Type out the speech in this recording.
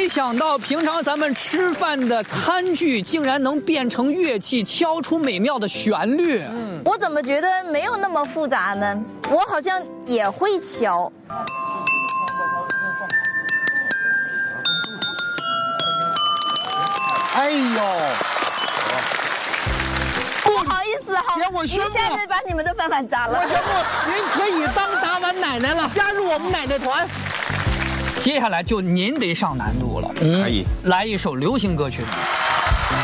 想到平常咱们吃饭的餐具竟然能变成乐器，敲出美妙的旋律。 我怎么觉得没有那么复杂呢？我好像也会敲。 哎呦！ 不好意思，好， 我宣布一下子把你们的饭碗砸了。 我宣布，您可以当打碗奶奶了，加入我们奶奶团。 接下来就您得上难度了， 可以来一首流行歌曲。